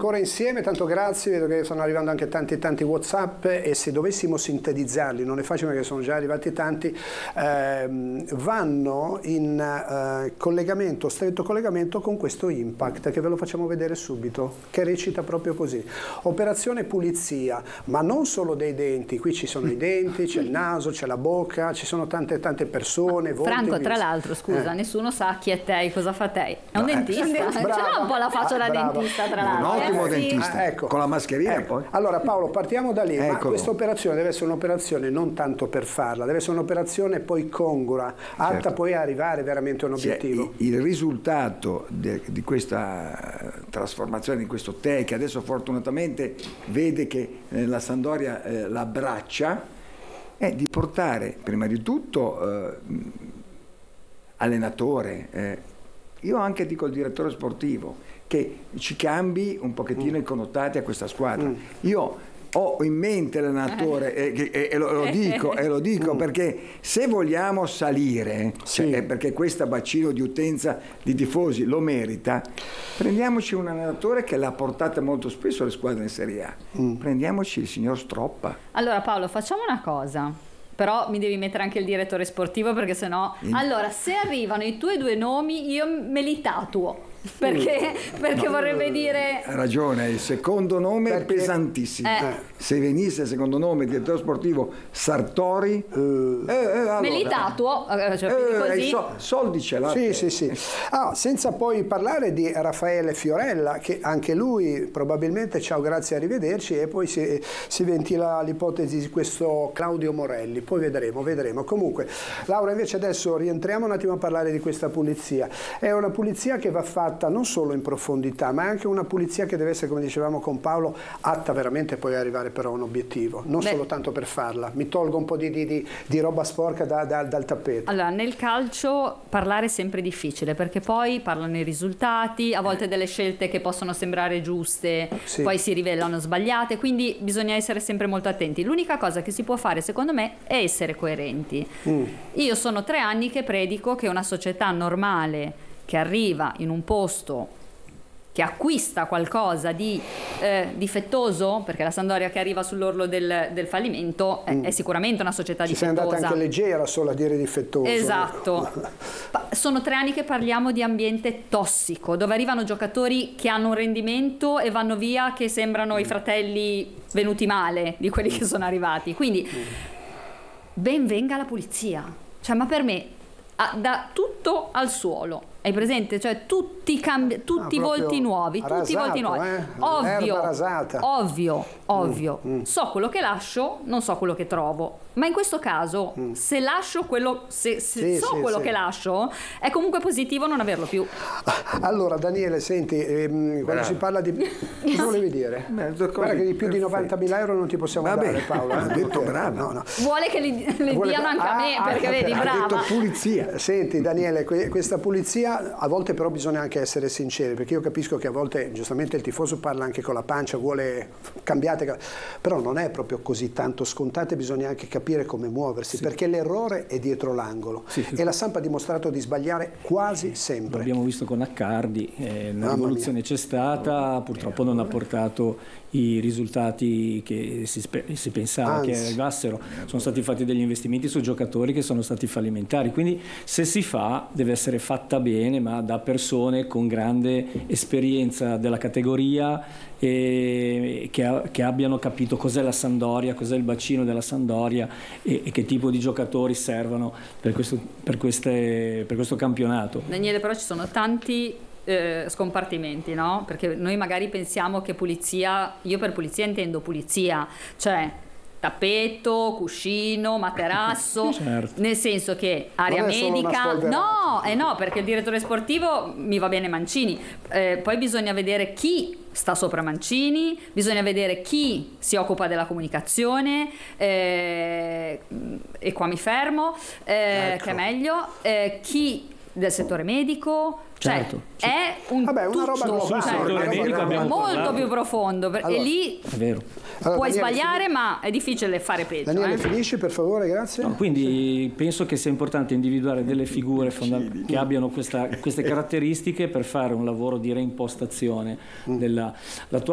ancora insieme, tanto grazie, vedo che stanno arrivando anche tanti WhatsApp, e se dovessimo sintetizzarli, non è facile perché sono già arrivati tanti, vanno in collegamento, stretto collegamento con questo Impact, che ve lo facciamo vedere subito, che recita proprio così: operazione pulizia, ma non solo dei denti, qui ci sono i denti, c'è il naso, c'è la bocca, ci sono tante persone. Franco, tra l'altro, scusa, nessuno sa chi è te, cosa fa te. È un dentista? Ce l'ha un po' la faccia da dentista, tra l'altro. Un ottimo dentista, ecco. Con la mascherina poi. Allora Paolo, partiamo da lì. Ma Eccolo. questa operazione deve essere un'operazione non tanto per farla, deve essere un'operazione poi congrua, atta poi a arrivare veramente a un obiettivo. Il risultato di questa trasformazione, di questo tè, che adesso fortunatamente vede che la Sampdoria l'abbraccia, è di portare prima di tutto allenatore, io anche dico il direttore sportivo, che ci cambi un pochettino i connotati a questa squadra. Io ho in mente l'allenatore e lo dico perché se vogliamo salire, perché questo bacino di utenza di tifosi lo merita, prendiamoci un allenatore che l'ha portata molto spesso alle squadre in Serie A. Prendiamoci il signor Stroppa. Allora Paolo, facciamo una cosa, però mi devi mettere anche il direttore sportivo, perché sennò... Allora, se arrivano i tuoi due nomi, io me li tatuo. Perché vorrebbe dire... Ha ragione, il secondo nome è pesantissimo. Se venisse il secondo nome, direttore sportivo Sartori, allora, me li tatuo, così. Soldi ce l'ha. Sì. Senza poi parlare di Raffaele Fiorella, che anche lui probabilmente, ciao, grazie, arrivederci, e poi si ventila l'ipotesi di questo Claudio Morelli, poi vedremo. Comunque, Laura, invece adesso rientriamo un attimo a parlare di questa pulizia. È una pulizia che va fatta non solo in profondità, ma è anche una pulizia che deve essere, come dicevamo con Paolo, atta veramente poi a arrivare però a un obiettivo, non solo tanto per farla. Mi tolgo un po' di roba sporca dal tappeto. Allora, nel calcio parlare è sempre difficile, perché poi parlano i risultati, a volte delle scelte che possono sembrare giuste poi si rivelano sbagliate, quindi bisogna essere sempre molto attenti. L'unica cosa che si può fare, secondo me, è essere coerenti. Io sono 3 anni che predico che una società normale che arriva in un posto, che acquista qualcosa di difettoso, perché la Sampdoria che arriva sull'orlo del fallimento è sicuramente una società difettosa. Ci sei andata anche leggera solo a dire difettoso. Esatto. Sono 3 anni che parliamo di ambiente tossico, dove arrivano giocatori che hanno un rendimento e vanno via che sembrano i fratelli venuti male di quelli che sono arrivati. Quindi ben venga la pulizia. Cioè, ma per me da tutto al suolo. Hai presente? Cioè tutti volti nuovi, tutti volti nuovi. Ovvio. So quello che lascio, non so quello che trovo. Ma in questo caso, se lascio quello, quello che lascio, è comunque positivo non averlo più. Allora, Daniele, senti, quando si parla di... Che volevi dire? Guarda che di più di 90.000 euro non ti possiamo dare, Paolo. Ha detto bravo. No. Vuole che le diano anche a me, perché vedi, brava. Ha detto pulizia. Senti, Daniele, questa pulizia, a volte però bisogna anche essere sinceri, perché io capisco che a volte, giustamente, il tifoso parla anche con la pancia, vuole cambiate, però non è proprio così tanto scontato, e bisogna anche capire come muoversi, perché l'errore è dietro l'angolo, e la Samp ha dimostrato di sbagliare quasi sempre. L'abbiamo visto con Accardi, un'evoluzione c'è stata, purtroppo non ha portato i risultati che si pensava che arrivassero. Sono stati fatti degli investimenti su giocatori che sono stati fallimentari, quindi se si fa deve essere fatta bene, ma da persone con grande esperienza della categoria e che abbiano capito cos'è la Sampdoria, cos'è il bacino della Sampdoria e che tipo di giocatori servono per questo campionato. Daniele, però ci sono tanti scompartimenti, no? Perché noi magari pensiamo che pulizia, io per pulizia intendo pulizia, cioè tappeto, cuscino, materasso, certo. Nel senso che area medica, no, perché il direttore sportivo mi va bene Mancini, poi bisogna vedere chi sta sopra Mancini, bisogna vedere chi si occupa della comunicazione, e qua mi fermo, che è meglio, chi del settore medico, certo. Cioè è un una roba globale, molto più profondo, allora, e lì è vero. Puoi sbagliare, ma è difficile fare peggio. Daniele, finisci per favore, grazie. Quindi penso che sia importante individuare delle figure che abbiano queste caratteristiche per fare un lavoro di reimpostazione della